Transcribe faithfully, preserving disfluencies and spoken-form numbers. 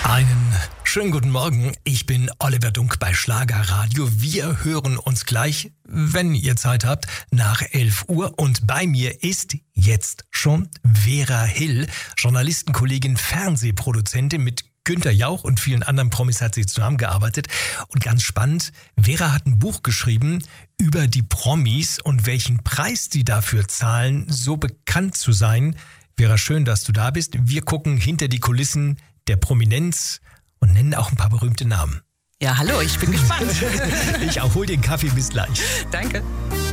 Einen schönen guten Morgen, ich bin Oliver Dunk bei Schlagerradio. Wir hören uns gleich, wenn ihr Zeit habt, nach elf Uhr. Und bei mir ist jetzt schon Vera Hill, Journalistenkollegin, Fernsehproduzentin. Mit Günther Jauch und vielen anderen Promis hat sie zusammengearbeitet. Und ganz spannend, Vera hat ein Buch geschrieben über die Promis und welchen Preis die dafür zahlen, so bekannt zu sein. Vera, schön, dass du da bist. Wir gucken hinter die Kulissen der Prominenz und nennen auch ein paar berühmte Namen. Ja, hallo, ich bin gespannt. Ich auch, hol den Kaffee, bis gleich. Danke.